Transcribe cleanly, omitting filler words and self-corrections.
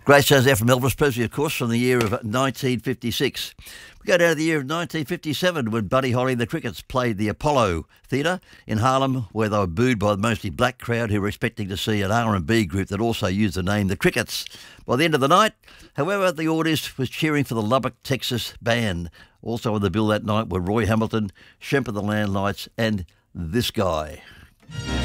Great sounds there from Elvis Presley, of course, from the year of 1956. We go down to the year of 1957 when Buddy Holly and the Crickets played the Apollo Theatre in Harlem, where they were booed by the mostly black crowd who were expecting to see an R&B group that also used the name The Crickets. By the end of the night, however, the audience was cheering for the Lubbock, Texas band. Also on the bill that night were Roy Hamilton, Shemp and the Landlights and this guy.